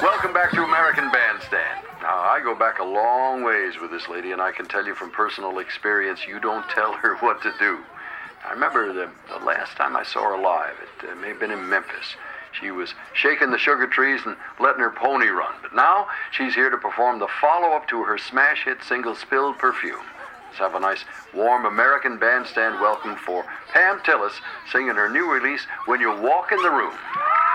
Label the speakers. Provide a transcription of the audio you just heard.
Speaker 1: Welcome back to American Bandstand. Now, I go back a long ways with this lady, and I can tell you from personal experience, you don't tell her what to do. I remember the last time I saw her live, it may have been in Memphis. She was shaking the sugar trees and letting her pony run. But now, she's here to perform the follow-up to her smash hit single, Spilled Perfume. Let's have a nice, warm American Bandstand welcome for Pam Tillis singing her new release, When You Walk in the Room.